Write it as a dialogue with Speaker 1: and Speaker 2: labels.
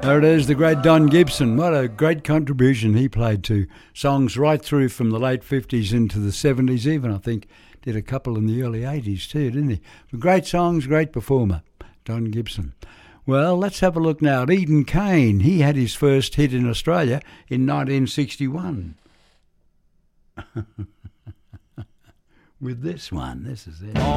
Speaker 1: There it is, the great Don Gibson. What a great contribution he played to songs right through from the late 50s into the 70s even, I think. Did a couple in the early 80s too, didn't he? But great songs, great performer, Don Gibson. Well, let's have a look now at Eden Kane. He had his first hit in Australia in 1961. With this one, this is it.